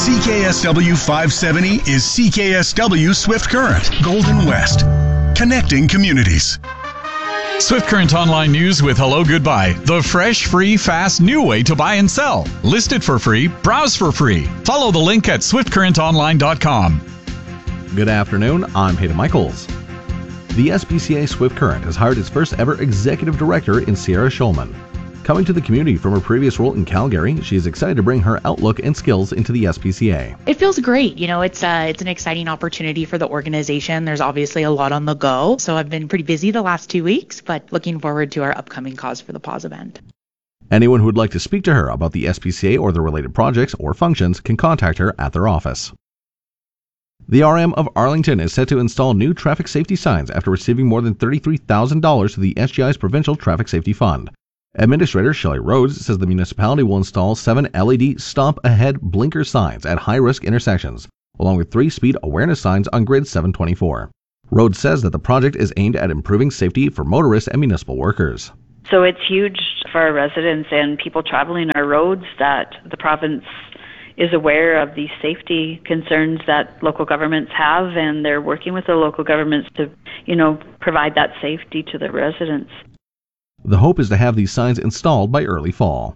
CKSW 570 is CKSW Swift Current, Golden West. Connecting communities. Swift Current Online News with Hello Goodbye. The fresh, free, fast, new way to buy and sell. List it for free. Browse for free. Follow the link at swiftcurrentonline.com. Good afternoon. I'm Hayden Michaels. The SPCA Swift Current has hired its first ever executive director in Sierra Schulman. Coming to the community from her previous role in Calgary, she is excited to bring her outlook and skills into the SPCA. It feels great. It's an exciting opportunity for the organization. There's obviously a lot on the go. So I've been pretty busy the last 2 weeks, but looking forward to our upcoming Cause for the Paws event. Anyone who would like to speak to her about the SPCA or the related projects or functions can contact her at their office. The RM of Arlington is set to install new traffic safety signs after receiving more than $33,000 to the SGI's Provincial Traffic Safety Fund. Administrator Shelley Rhodes says the municipality will install 7 LED stop ahead blinker signs at high-risk intersections, along with 3 speed awareness signs on grid 724. Rhodes says that the project is aimed at improving safety for motorists and municipal workers. So it's huge for our residents and people traveling our roads that the province is aware of these safety concerns that local governments have, and they're working with the local governments to, provide that safety to the residents. The hope is to have these signs installed by early fall.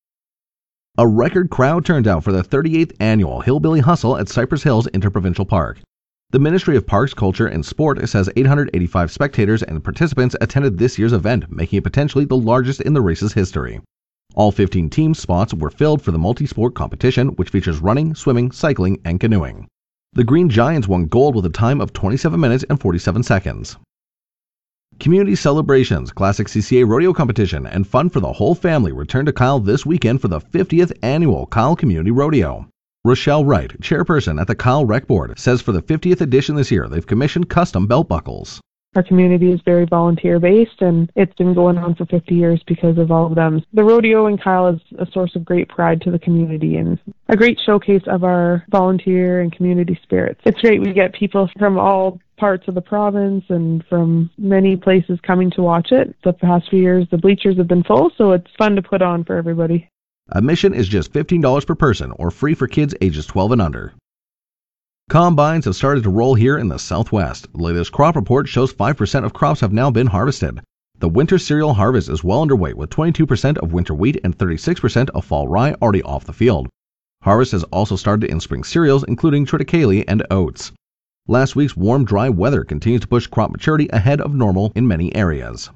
A record crowd turned out for the 38th annual Hillbilly Hustle at Cypress Hills Interprovincial Park. The Ministry of Parks, Culture and Sport says 885 spectators and participants attended this year's event, making it potentially the largest in the race's history. All 15 team spots were filled for the multi-sport competition, which features running, swimming, cycling, and canoeing. The Green Giants won gold with a time of 27 minutes and 47 seconds. Community celebrations, classic CCA rodeo competition, and fun for the whole family return to Kyle this weekend for the 50th annual Kyle Community Rodeo. Rochelle Wright, chairperson at the Kyle Rec Board, says for the 50th edition this year, they've commissioned custom belt buckles. Our community is very volunteer-based, and it's been going on for 50 years because of all of them. The rodeo in Kyle is a source of great pride to the community and a great showcase of our volunteer and community spirits. It's great. We get people from all parts of the province and from many places coming to watch it. The past few years, the bleachers have been full, so it's fun to put on for everybody. Admission is just $15 per person or free for kids ages 12 and under. Combines have started to roll here in the Southwest. The latest crop report shows 5% of crops have now been harvested. The winter cereal harvest is well underway with 22% of winter wheat and 36% of fall rye already off the field. Harvest has also started in spring cereals, including triticale and oats. Last week's warm, dry weather continues to push crop maturity ahead of normal in many areas.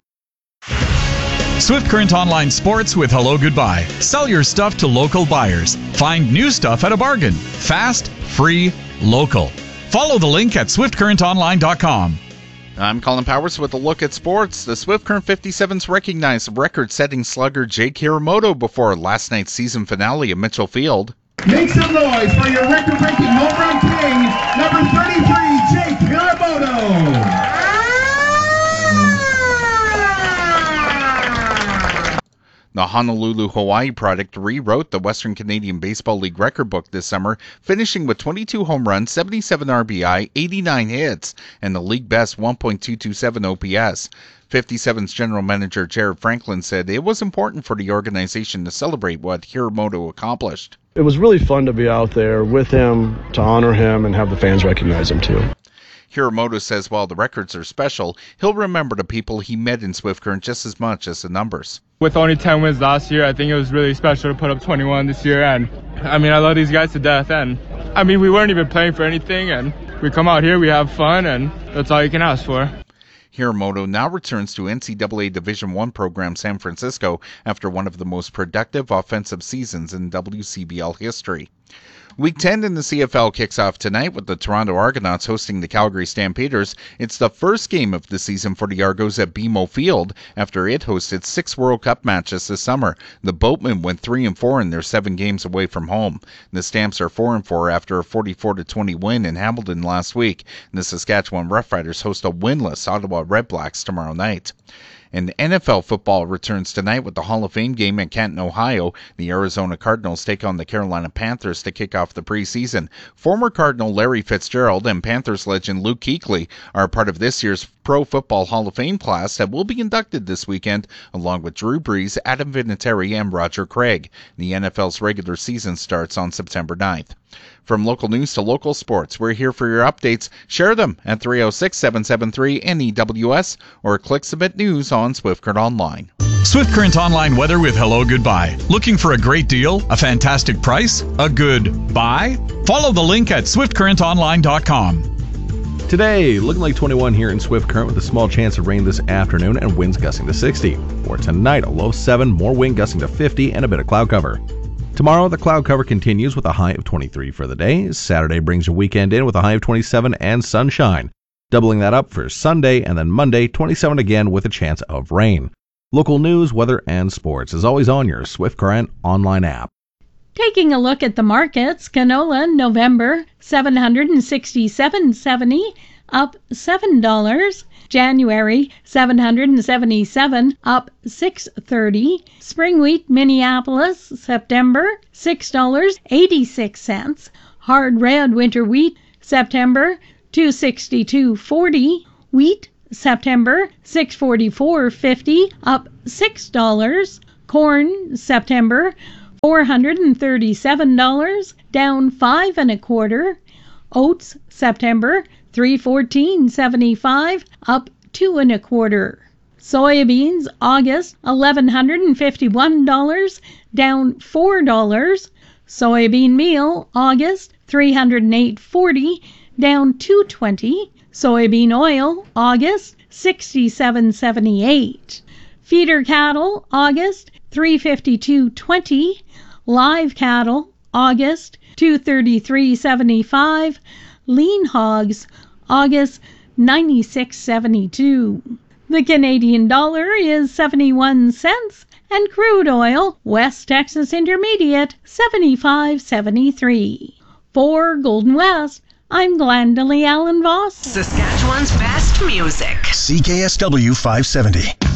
Swift Current Online Sports with Hello Goodbye. Sell your stuff to local buyers. Find new stuff at a bargain. Fast, free, local. Follow the link at swiftcurrentonline.com. I'm Colin Powers with a look at sports. The Swift Current 57s recognized record-setting slugger Jake Hiramoto before last night's season finale at Mitchell Field. Make some noise for your record-breaking home run king, number 33, Jake Hiramoto. The Honolulu, Hawaii product rewrote the Western Canadian Baseball League record book this summer, finishing with 22 home runs, 77 RBI, 89 hits, and the league best 1.227 OPS. 57's general manager Jared Franklin said it was important for the organization to celebrate what Hiramoto accomplished. It was really fun to be out there with him, to honor him, and have the fans recognize him too. Hiramoto says while the records are special, he'll remember the people he met in Swift Current just as much as the numbers. With only 10 wins last year, I think it was really special to put up 21 this year. And I love these guys to death. And we weren't even playing for anything. And we come out here, we have fun, and that's all you can ask for. Hiramoto now returns to NCAA Division I program San Francisco after one of the most productive offensive seasons in WCBL history. Week 10 in the CFL kicks off tonight with the Toronto Argonauts hosting the Calgary Stampeders. It's the first game of the season for the Argos at BMO Field after it hosted 6 World Cup matches this summer. The Boatmen went 3-4 in their 7 games away from home. The Stamps are 4-4 after a 44-20 win in Hamilton last week. The Saskatchewan Roughriders host a winless Ottawa Redblacks tomorrow night. And NFL football returns tonight with the Hall of Fame game in Canton, Ohio. The Arizona Cardinals take on the Carolina Panthers to kick off the preseason. Former Cardinal Larry Fitzgerald and Panthers legend Luke Kuechly are part of this year's Pro Football Hall of Fame class that will be inducted this weekend, along with Drew Brees, Adam Vinatieri, and Roger Craig. The NFL's regular season starts on September 9th. From local news to local sports, we're here for your updates. Share them at 306-773-NEWS or click Submit News on Swift Current Online. Swift Current Online weather with Hello Goodbye. Looking for a great deal, a fantastic price, a good buy? Follow the link at swiftcurrentonline.com. Today, looking like 21 here in Swift Current with a small chance of rain this afternoon and winds gusting to 60. For tonight, a low 7, more wind gusting to 50 and a bit of cloud cover. Tomorrow, the cloud cover continues with a high of 23 for the day. Saturday brings your weekend in with a high of 27 and sunshine. Doubling that up for Sunday and then Monday, 27 again with a chance of rain. Local news, weather, and sports is always on your Swift Current online app. Taking a look at the markets, canola November $767.70 up $7. January $777 up $6.30. Spring wheat Minneapolis September $6.86. Hard red winter wheat September $262.40. Wheat September $644.50 up $6. Corn September $437 down 5 1/4. Oats September $314.75 up 2 1/4. Soybeans August $1,151 down $4. Soybean meal August $308.40 down $2.20. Soybean oil August $67.78. Feeder cattle August $352.20. Live cattle August $233.75. Lean hogs August $96.72. The Canadian dollar is 71 cents and crude oil West Texas Intermediate 75.73. For Golden West, I'm Glendalee Allen Voss. Saskatchewan's best music. CKSW 570.